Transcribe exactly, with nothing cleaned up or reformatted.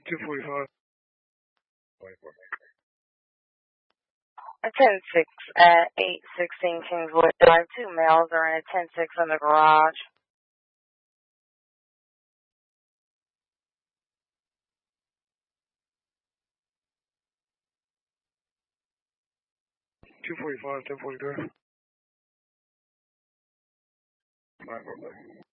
two forty-five. A ten six at eight sixteen Kingswood Drive. Two males are in a ten six in the garage. two forty-five, ten forty-three. Alright, bye-bye.